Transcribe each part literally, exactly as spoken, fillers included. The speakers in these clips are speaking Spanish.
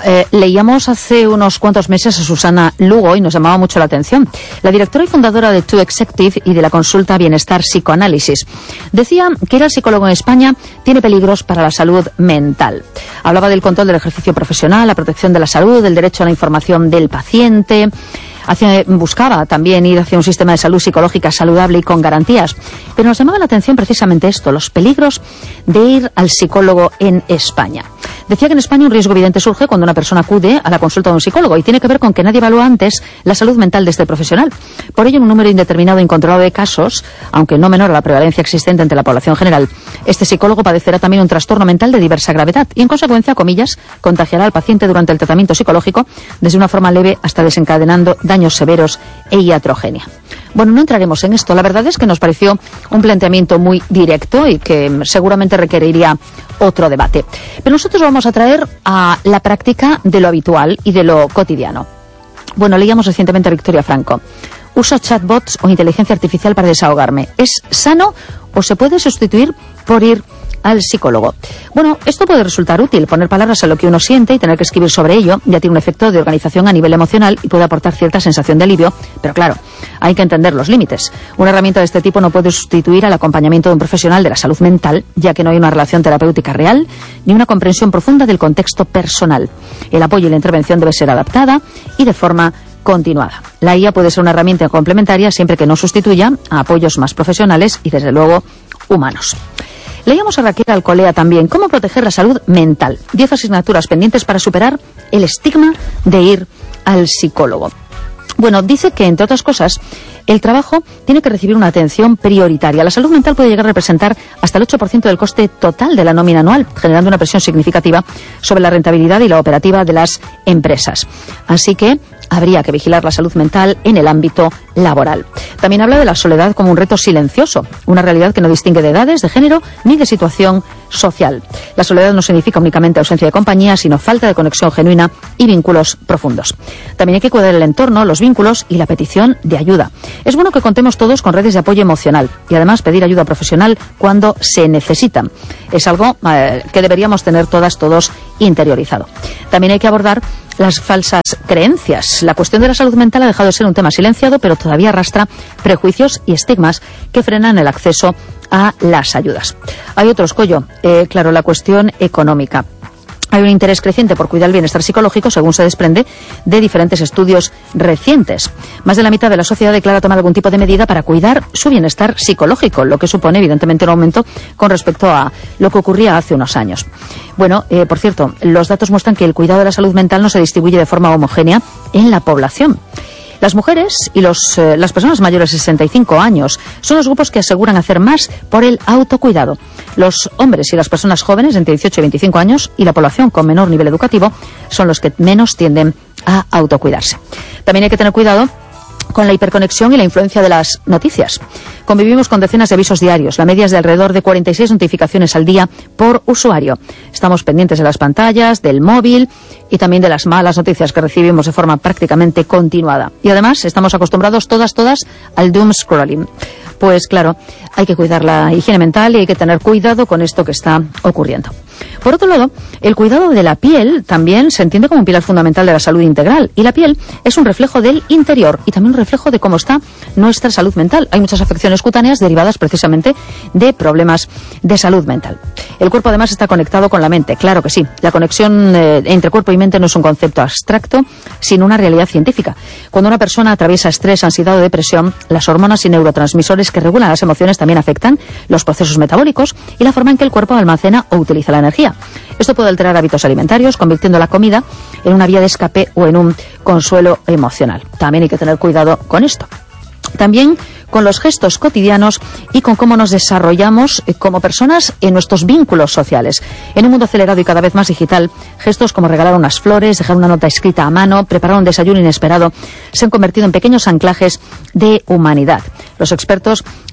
eh, leíamos hace unos cuantos meses a Susana Lugo y nos llamaba mucho la atención. La directora y fundadora de To Executive y de la consulta Bienestar Psicoanálisis. Decía que ir al psicólogo en España tiene peligros para la salud mental. Hablaba del control del ejercicio profesional, la protección de la salud, el derecho a la información del paciente. Hacia, buscaba también ir hacia un sistema de salud psicológica saludable y con garantías. Pero nos llamaba la atención precisamente esto, los peligros de ir al psicólogo en España. Decía que en España un riesgo evidente surge cuando una persona acude a la consulta de un psicólogo y tiene que ver con que nadie evalúa antes la salud mental de este profesional. Por ello, en un número indeterminado e incontrolado de casos, aunque no menor a la prevalencia existente entre la población general, este psicólogo padecerá también un trastorno mental de diversa gravedad y, en consecuencia, comillas, contagiará al paciente durante el tratamiento psicológico desde una forma leve hasta desencadenando daños severos e iatrogenia. Bueno, no entraremos en esto. La verdad es que nos pareció un planteamiento muy directo y que seguramente requeriría otro debate. Pero nosotros vamos a traer a la práctica de lo habitual y de lo cotidiano. Bueno, leíamos recientemente a Victoria Franco. Uso chatbots o inteligencia artificial para desahogarme. ¿Es sano o se puede sustituir por ir al psicólogo? Bueno, esto puede resultar útil. Poner palabras a lo que uno siente y tener que escribir sobre ello ya tiene un efecto de organización a nivel emocional y puede aportar cierta sensación de alivio, pero claro, hay que entender los límites. Una herramienta de este tipo no puede sustituir al acompañamiento de un profesional de la salud mental, ya que no hay una relación terapéutica real ni una comprensión profunda del contexto personal. El apoyo y la intervención debe ser adaptada y de forma continuada. La I A puede ser una herramienta complementaria siempre que no sustituya a apoyos más profesionales y, desde luego, humanos. Leíamos a Raquel Alcolea también cómo proteger la salud mental. Diez asignaturas pendientes para superar el estigma de ir al psicólogo. Bueno, dice que, entre otras cosas, el trabajo tiene que recibir una atención prioritaria. La salud mental puede llegar a representar hasta el ocho por ciento del coste total de la nómina anual, generando una presión significativa sobre la rentabilidad y la operativa de las empresas. Así que habría que vigilar la salud mental en el ámbito laboral. También habla de la soledad como un reto silencioso, una realidad que no distingue de edades, de género ni de situación social. La soledad no significa únicamente ausencia de compañía, sino falta de conexión genuina y vínculos profundos. También hay que cuidar el entorno, los vínculos y la petición de ayuda. Es bueno que contemos todos con redes de apoyo emocional y además pedir ayuda profesional cuando se necesita. Es algo eh, que deberíamos tener todas, todos interiorizado. También hay que abordar las falsas creencias. La cuestión de la salud mental ha dejado de ser un tema silenciado, pero todavía arrastra prejuicios y estigmas que frenan el acceso a las ayudas. Hay otro escollo, eh, claro, la cuestión económica. Hay un interés creciente por cuidar el bienestar psicológico, según se desprende de diferentes estudios recientes. Más de la mitad de la sociedad declara tomar algún tipo de medida para cuidar su bienestar psicológico, lo que supone, evidentemente, un aumento con respecto a lo que ocurría hace unos años. Bueno, eh, por cierto, los datos muestran que el cuidado de la salud mental no se distribuye de forma homogénea en la población. Las mujeres y los, eh, las personas mayores de sesenta y cinco años son los grupos que aseguran hacer más por el autocuidado. Los hombres y las personas jóvenes entre dieciocho y veinticinco años y la población con menor nivel educativo son los que menos tienden a autocuidarse. También hay que tener cuidado con la hiperconexión y la influencia de las noticias. Convivimos con decenas de avisos diarios. La media es de alrededor de cuarenta y seis notificaciones al día por usuario. Estamos pendientes de las pantallas, del móvil y también de las malas noticias que recibimos de forma prácticamente continuada. Y además estamos acostumbrados todas, todas al doom scrolling. Pues claro, hay que cuidar la higiene mental y hay que tener cuidado con esto que está ocurriendo. Por otro lado, el cuidado de la piel también se entiende como un pilar fundamental de la salud integral. Y la piel es un reflejo del interior y también un reflejo de cómo está nuestra salud mental. Hay muchas afecciones cutáneas derivadas precisamente de problemas de salud mental. El cuerpo además está conectado con la mente, claro que sí. La conexión eh, entre cuerpo y mente no es un concepto abstracto, sino una realidad científica. Cuando una persona atraviesa estrés, ansiedad o depresión, las hormonas y neurotransmisores que regulan las emociones también afectan los procesos metabólicos y la forma en que el cuerpo almacena o utiliza la energía. Esto puede alterar hábitos alimentarios, convirtiendo la comida en una vía de escape o en un consuelo emocional. También hay que tener cuidado con esto. También con los gestos cotidianos y con cómo nos desarrollamos como personas en nuestros vínculos sociales. En un mundo acelerado y cada vez más digital, gestos como regalar unas flores, dejar una nota escrita a mano, preparar un desayuno inesperado, se han convertido en pequeños anclajes de humanidad. Los expertos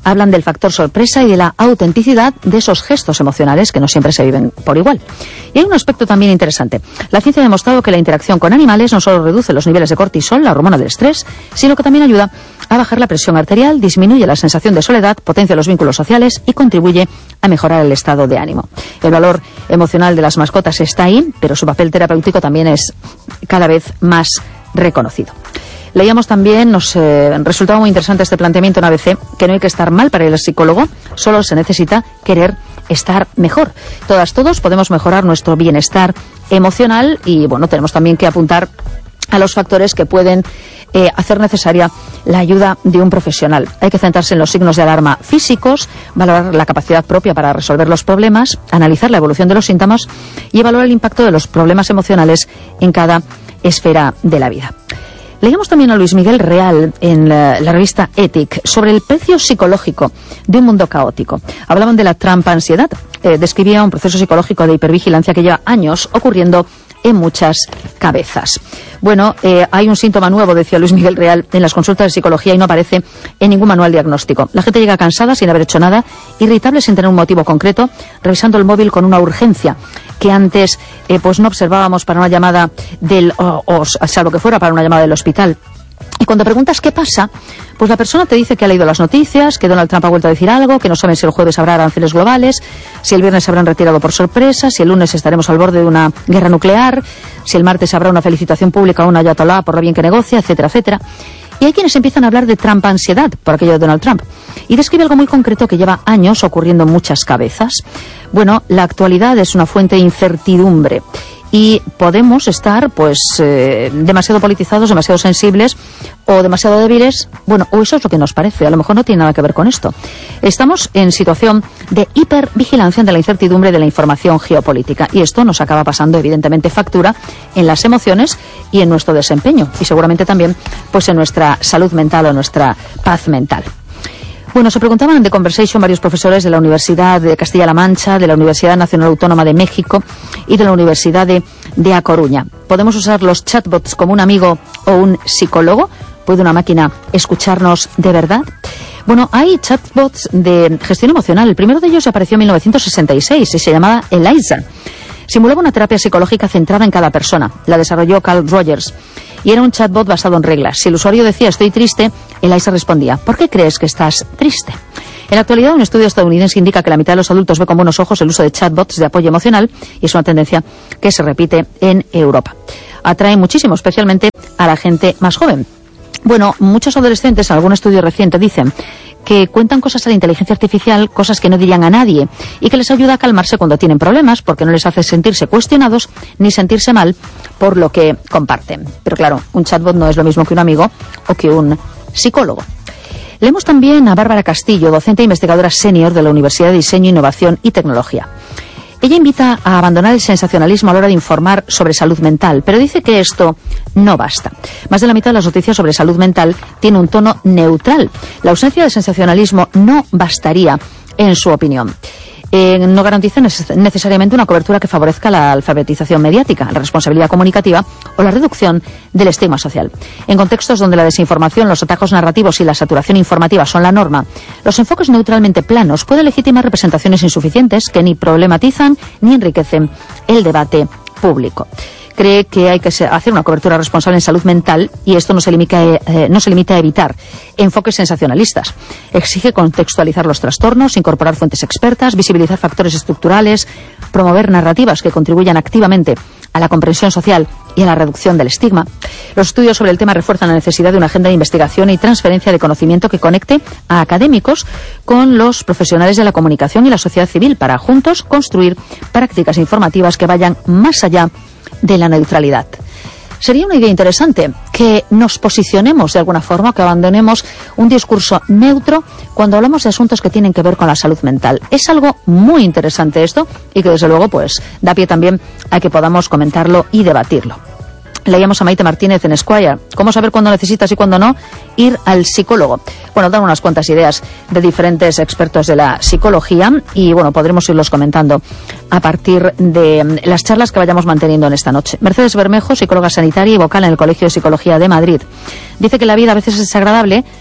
hablan del factor sorpresa y de la autenticidad de esos gestos emocionales que no siempre se viven por igual. Y hay un aspecto también interesante. La ciencia ha demostrado que la interacción con animales no solo reduce los niveles de cortisol, la hormona del estrés, sino que también ayuda a bajar la presión arterial, disminuye la sensación de soledad, potencia los vínculos sociales y contribuye a mejorar el estado de ánimo. El valor emocional de las mascotas está ahí, pero su papel terapéutico también es cada vez más reconocido. Leíamos también, nos eh, resultaba muy interesante este planteamiento en A B C, que no hay que estar mal para ir al psicólogo, solo se necesita querer estar mejor. Todas, todos podemos mejorar nuestro bienestar emocional y, bueno, tenemos también que apuntar a los factores que pueden eh, hacer necesaria la ayuda de un profesional. Hay que centrarse en los signos de alarma físicos, valorar la capacidad propia para resolver los problemas, analizar la evolución de los síntomas y evaluar el impacto de los problemas emocionales en cada esfera de la vida. Leíamos también a Luis Miguel Real en la, la revista Ethic sobre el precio psicológico de un mundo caótico. Hablaban de la trampa ansiedad. Eh, describía un proceso psicológico de hipervigilancia que lleva años ocurriendo en muchas cabezas. Bueno, eh, hay un síntoma nuevo, decía Luis Miguel Real, en las consultas de psicología y no aparece en ningún manual diagnóstico. La gente llega cansada, sin haber hecho nada, irritable, sin tener un motivo concreto, revisando el móvil con una urgencia que antes eh, pues no observábamos para una llamada del, o, o salvo que fuera para una llamada del hospital. Y cuando preguntas qué pasa, pues la persona te dice que ha leído las noticias, que Donald Trump ha vuelto a decir algo, que no saben si el jueves habrá aranceles globales, si el viernes se habrán retirado por sorpresa, si el lunes estaremos al borde de una guerra nuclear, si el martes habrá una felicitación pública a un ayatolá por lo bien que negocia, etcétera, etcétera. Y hay quienes empiezan a hablar de trampa ansiedad por aquello de Donald Trump. Y describe algo muy concreto que lleva años ocurriendo en muchas cabezas. Bueno, la actualidad es una fuente de incertidumbre. Y podemos estar, pues, eh, demasiado politizados, demasiado sensibles o demasiado débiles. Bueno, o eso es lo que nos parece. A lo mejor no tiene nada que ver con esto. Estamos en situación de hipervigilancia ante la incertidumbre de la información geopolítica. Y esto nos acaba pasando, evidentemente, factura en las emociones y en nuestro desempeño. Y seguramente también, pues, en nuestra salud mental o nuestra paz mental. Bueno, se preguntaban en The Conversation varios profesores de la Universidad de Castilla-La Mancha, de la Universidad Nacional Autónoma de México y de la Universidad de, de A Coruña. ¿Podemos usar los chatbots como un amigo o un psicólogo? ¿Puede una máquina escucharnos de verdad? Bueno, hay chatbots de gestión emocional. El primero de ellos apareció en mil novecientos sesenta y seis y se llamaba Eliza. Simulaba una terapia psicológica centrada en cada persona. La desarrolló Carl Rogers. Y era un chatbot basado en reglas. Si el usuario decía estoy triste, Eliza respondía ¿por qué crees que estás triste? En la actualidad, un estudio estadounidense indica que la mitad de los adultos ve con buenos ojos el uso de chatbots de apoyo emocional y es una tendencia que se repite en Europa. Atrae muchísimo, especialmente a la gente más joven. Bueno, muchos adolescentes, en algún estudio reciente, dicen que cuentan cosas a la inteligencia artificial, cosas que no dirían a nadie, y que les ayuda a calmarse cuando tienen problemas, porque no les hace sentirse cuestionados ni sentirse mal por lo que comparten. Pero claro, un chatbot no es lo mismo que un amigo o que un psicólogo. Leemos también a Bárbara Castillo, docente e investigadora senior de la Universidad de Diseño, Innovación y Tecnología. Ella invita a abandonar el sensacionalismo a la hora de informar sobre salud mental, pero dice que esto no basta. Más de la mitad de las noticias sobre salud mental tiene un tono neutral. La ausencia de sensacionalismo no bastaría, en su opinión. Eh, no garantiza necesariamente una cobertura que favorezca la alfabetización mediática, la responsabilidad comunicativa o la reducción del estigma social. En contextos donde la desinformación, los atajos narrativos y la saturación informativa son la norma, los enfoques neutralmente planos pueden legitimar representaciones insuficientes que ni problematizan ni enriquecen el debate público. Cree que hay que hacer una cobertura responsable en salud mental y esto no se limita, eh, no se limita a evitar enfoques sensacionalistas. Exige contextualizar los trastornos, incorporar fuentes expertas, visibilizar factores estructurales, promover narrativas que contribuyan activamente a la comprensión social y a la reducción del estigma. Los estudios sobre el tema refuerzan la necesidad de una agenda de investigación y transferencia de conocimiento que conecte a académicos con los profesionales de la comunicación y la sociedad civil para juntos construir prácticas informativas que vayan más allá de la neutralidad. Sería una idea interesante que nos posicionemos de alguna forma, que abandonemos un discurso neutro cuando hablamos de asuntos que tienen que ver con la salud mental. Es algo muy interesante esto y que desde luego pues da pie también a que podamos comentarlo y debatirlo. Leíamos a Maite Martínez en Esquire. ¿Cómo saber cuándo necesitas y cuándo no ir al psicólogo? Bueno, dan unas cuantas ideas de diferentes expertos de la psicología y, bueno, podremos irlos comentando a partir de las charlas que vayamos manteniendo en esta noche. Mercedes Bermejo, psicóloga sanitaria y vocal en el Colegio de Psicología de Madrid, dice que la vida a veces es desagradable,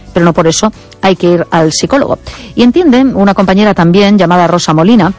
pero no por eso hay que ir al psicólogo. Y entiende una compañera también llamada Rosa Molina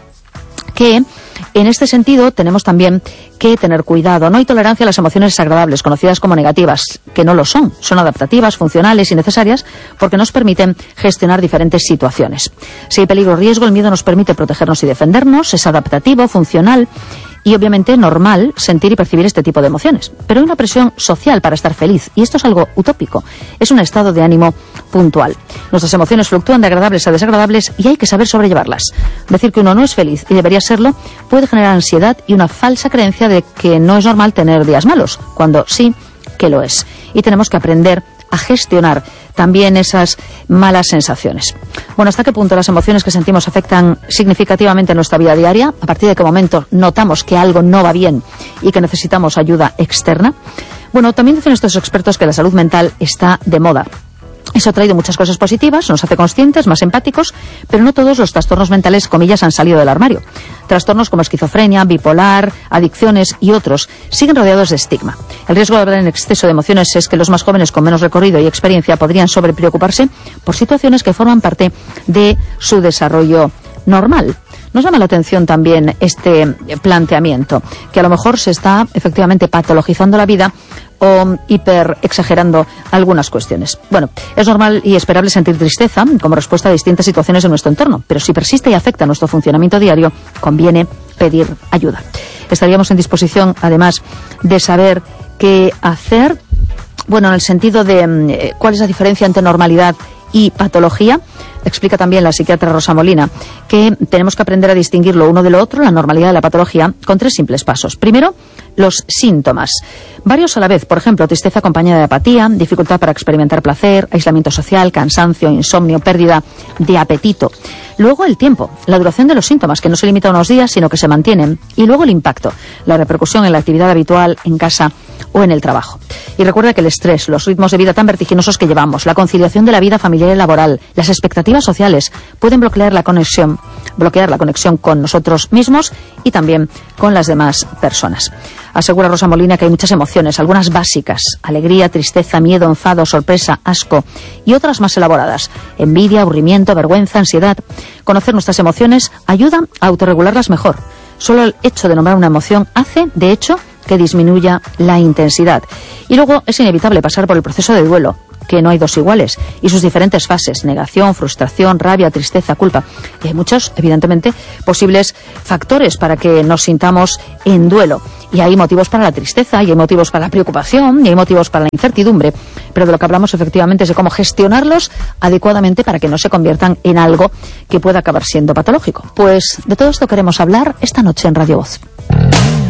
que en este sentido tenemos también que tener cuidado. No hay tolerancia a las emociones desagradables, conocidas como negativas, que no lo son. Son adaptativas, funcionales y necesarias porque nos permiten gestionar diferentes situaciones. Si hay peligro o riesgo, el miedo nos permite protegernos y defendernos. Es adaptativo, funcional y obviamente normal sentir y percibir este tipo de emociones. Pero hay una presión social para estar feliz y esto es algo utópico. Es un estado de ánimo puntual. Nuestras emociones fluctúan de agradables a desagradables y hay que saber sobrellevarlas. Decir que uno no es feliz y debería serlo puede generar ansiedad y una falsa creencia de que no es normal tener días malos, cuando sí que lo es. Y tenemos que aprender a gestionar también esas malas sensaciones. Bueno, ¿hasta qué punto las emociones que sentimos afectan significativamente nuestra vida diaria? ¿A partir de qué momento notamos que algo no va bien y que necesitamos ayuda externa? Bueno, también dicen estos expertos que la salud mental está de moda. Eso ha traído muchas cosas positivas, nos hace conscientes, más empáticos, pero no todos los trastornos mentales, comillas, han salido del armario. Trastornos como esquizofrenia, bipolar, adicciones y otros siguen rodeados de estigma. El riesgo de hablar en exceso de emociones es que los más jóvenes con menos recorrido y experiencia podrían sobrepreocuparse por situaciones que forman parte de su desarrollo normal. Nos llama la atención también este planteamiento, que a lo mejor se está efectivamente patologizando la vida o hiper exagerando algunas cuestiones. Bueno, es normal y esperable sentir tristeza como respuesta a distintas situaciones en nuestro entorno, pero si persiste y afecta nuestro funcionamiento diario, conviene pedir ayuda. Estaríamos en disposición, además, de saber qué hacer, bueno, en el sentido de eh, cuál es la diferencia entre normalidad y patología. Explica también la psiquiatra Rosa Molina que tenemos que aprender a distinguir lo uno de lo otro, la normalidad de la patología, con tres simples pasos. Primero, los síntomas. Varios a la vez, por ejemplo, tristeza acompañada de apatía, dificultad para experimentar placer, aislamiento social, cansancio, insomnio, pérdida de apetito. Luego el tiempo, la duración de los síntomas, que no se limita a unos días, sino que se mantienen. Y luego el impacto, la repercusión en la actividad habitual, en casa o en el trabajo. Y recuerda que el estrés, los ritmos de vida tan vertiginosos que llevamos, la conciliación de la vida familiar y laboral, las expectativas sociales pueden bloquear la conexión, bloquear la conexión con nosotros mismos y también con las demás personas. Asegura Rosa Molina que hay muchas emociones, algunas básicas, alegría, tristeza, miedo, enfado, sorpresa, asco y otras más elaboradas, envidia, aburrimiento, vergüenza, ansiedad. Conocer nuestras emociones ayuda a autorregularlas mejor. Solo el hecho de nombrar una emoción hace, de hecho, que disminuya la intensidad. Y luego es inevitable pasar por el proceso de duelo, que no hay dos iguales, y sus diferentes fases, negación, frustración, rabia, tristeza, culpa. Y hay muchos, evidentemente, posibles factores para que nos sintamos en duelo. Y hay motivos para la tristeza, y hay motivos para la preocupación, y hay motivos para la incertidumbre. Pero de lo que hablamos efectivamente es de cómo gestionarlos adecuadamente para que no se conviertan en algo que pueda acabar siendo patológico. Pues de todo esto queremos hablar esta noche en Radio Voz.